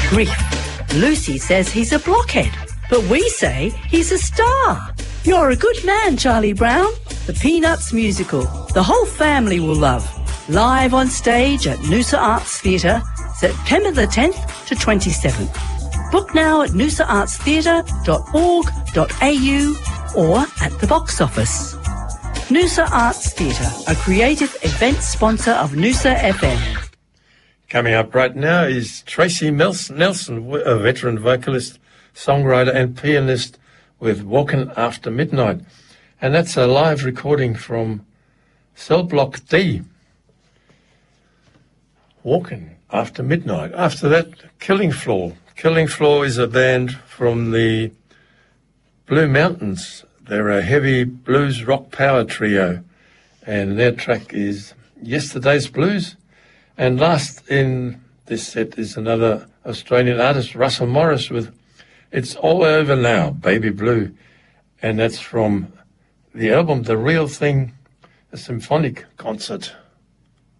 Grief. Lucy says he's a blockhead, but we say he's a star. You're a good man, Charlie Brown. The Peanuts musical. The whole family will love. Live on stage at Noosa Arts Theatre, September the 10th to 27th. Book now at noosaartstheatre.org.au or at the box office. Noosa Arts Theatre, a creative event sponsor of Noosa FM. Coming up right now is Tracy Nelson, a veteran vocalist, songwriter and pianist with Walkin' After Midnight. And that's a live recording from Cell Block D. Walkin' After Midnight. After that, Killing Floor. Killing Floor is a band from the Blue Mountains. They're a heavy blues rock power trio, and their track is Yesterday's Blues. And last in this set is another Australian artist, Russell Morris, with It's All Over Now, Baby Blue. And that's from the album The Real Thing, a symphonic concert.